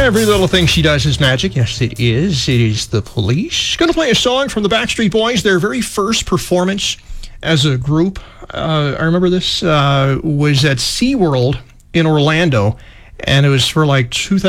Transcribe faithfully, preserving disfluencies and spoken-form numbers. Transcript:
Every little thing she does is magic. Yes, it is. It is the Police. Going to play a song from the Backstreet Boys, their very first performance as a group. Uh, I remember this uh, was at SeaWorld in Orlando, and it was for like two thousand.